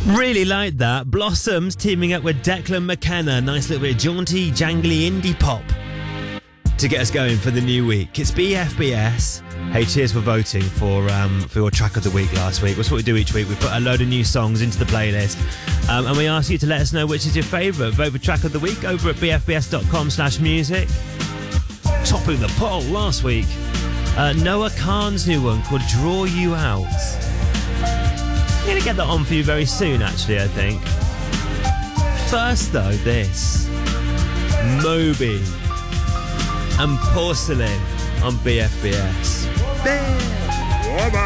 Really like that. Blossoms teaming up with Declan McKenna. Nice little bit of jaunty, jangly indie pop to get us going for the new week. It's BFBS. Hey, cheers for voting for your track of the week last week. That's what we do each week. We put a load of new songs into the playlist and we ask you to let us know which is your favourite. Vote for track of the week over at bfbs.com/music. Topping the poll last week, Noah Khan's new one called Draw You Out. I'm going to get that on for you very soon, actually, I think. First, though, this. Moby and Porcelain on BFBS.